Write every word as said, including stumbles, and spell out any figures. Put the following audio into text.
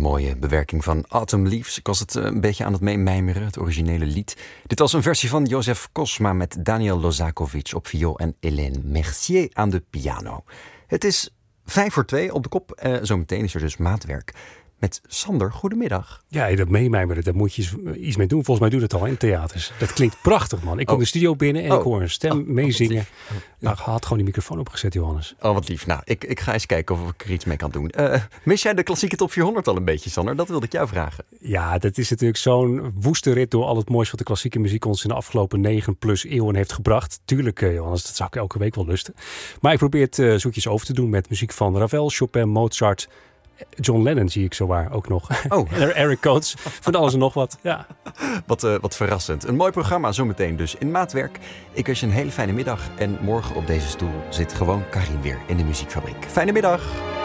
mooie bewerking van Autumn Leaves. Ik was het een beetje aan het meemijmeren, het originele lied. Dit was een versie van Joseph Kosma met Daniel Lozakovic op viool en Hélène Mercier aan de piano. Het is vijf voor twee op de kop. Uh, zometeen is er dus maatwerk met Sander. Goedemiddag. Ja, dat meemijmeren, daar moet je iets mee doen. Volgens mij doe je dat al in theaters. Dat klinkt prachtig, man. Ik kom oh. de studio binnen en oh. ik hoor een stem oh. meezingen. Oh, nou, had gewoon die microfoon opgezet, Johannes. Oh, wat lief. Nou, ik, ik ga eens kijken of ik er iets mee kan doen. Uh, mis jij de klassieke top vierhonderd al een beetje, Sander? Dat wilde ik jou vragen. Ja, dat is natuurlijk zo'n woeste rit door al het moois wat de klassieke muziek ons in de afgelopen negen plus eeuwen heeft gebracht. Tuurlijk, uh, Johannes, dat zou ik elke week wel lusten. Maar ik probeer het uh, zoetjes over te doen met muziek van Ravel, Chopin, Mozart. John Lennon zie ik zowaar ook nog. Oh. Eric Coates, van alles en nog wat. Ja. Wat, uh, wat verrassend. Een mooi programma zometeen dus in maatwerk. Ik wens je een hele fijne middag. En morgen op deze stoel zit gewoon Karin weer in de muziekfabriek. Fijne middag.